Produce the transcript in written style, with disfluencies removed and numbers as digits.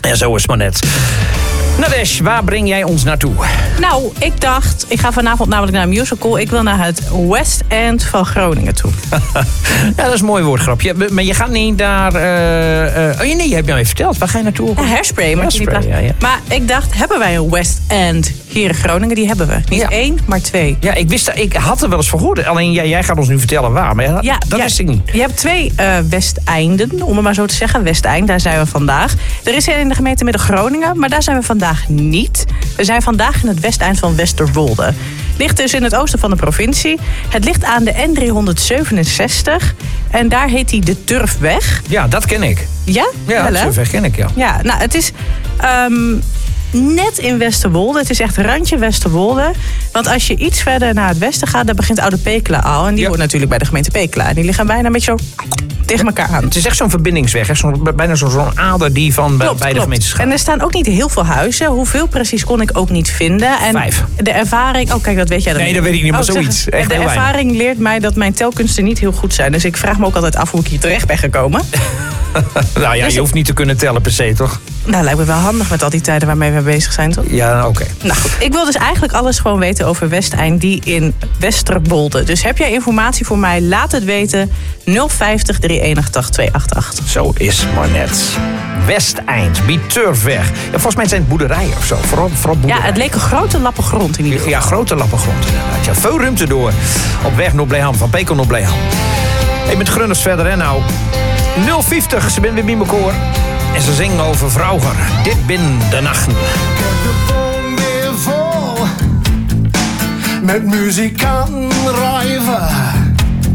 En zo is het maar net. Nadesh, waar breng jij ons naartoe? Nou, ik dacht, ik ga vanavond namelijk naar een musical. Ik wil naar het West End van Groningen toe. Ja, dat is een mooi woordgrapje. Maar je gaat niet naar... nee, je hebt me even verteld. Waar ga je naartoe? Ja, Hairspray. Ja. Maar ik dacht, hebben wij een West End hier in Groningen? Die hebben we. Niet 1, maar 2. Ja, ik had er wel eens van gehoord. Alleen jij gaat ons nu vertellen waar. Maar dat wist ik niet. Je hebt 2 Westeinden, om het maar zo te zeggen. Westeind, daar zijn we vandaag. Er is in de gemeente Midden-Groningen, maar daar zijn we vandaag niet. We zijn vandaag in het Westeind van Westerwolde. Ligt dus in het oosten van de provincie. Het ligt aan de N367. En daar heet hij de Turfweg. Ja, dat ken ik. Ja? Ja, de Turfweg ken ik, ja. Ja, nou, het is net in Westerwolde. Het is echt randje Westerwolde. Want als je iets verder naar het westen gaat, dan begint Oude Pekela al. En die hoort natuurlijk bij de gemeente Pekela. En die liggen bijna een beetje zo tegen elkaar aan. Het is echt zo'n verbindingsweg. Bijna zo'n ader die van beide gemeentes gaat. En er staan ook niet heel veel huizen. Hoeveel precies kon ik ook niet vinden. En 5. De ervaring... Oh, kijk, dat weet jij dan. Nee, dat weet ik niet, maar zoiets. Echt de ervaring leert mij dat mijn telkunsten niet heel goed zijn. Dus ik vraag me ook altijd af hoe ik hier terecht ben gekomen. Nou ja, dus je hoeft niet te kunnen tellen per se, toch? Nou, lijkt me wel handig met al die tijden waarmee we bezig zijn, toch? Ja, oké. Nou goed, ik wil dus eigenlijk alles gewoon weten over Westeind, die in Westerwolde. Dus heb jij informatie voor mij? Laat het weten. 050 381 288. Zo is maar net. Westeind, Bieturfweg. Ja, volgens mij zijn het boerderijen of zo. Vooral boerderijen. Ja, het leek een grote lappen grond in ieder geval. Ja, grote lappen grond inderdaad. Ja, veel ruimte door. Op weg naar Bleeham, van Pekel naar Bleeham. Ik ben Grunners verder, hè nou. 050, ze zijn weer bij mijn koor. En ze zingen over vrouwen. Dit bin de nachten. Ik heb de boom weer vol met muzikanten rijven.